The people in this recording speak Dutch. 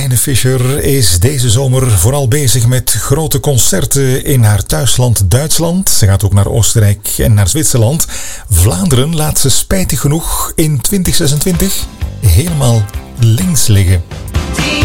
Helene Fischer is deze zomer vooral bezig met grote concerten in haar thuisland Duitsland. Ze gaat ook naar Oostenrijk en naar Zwitserland. Vlaanderen laat ze spijtig genoeg in 2026 helemaal links liggen.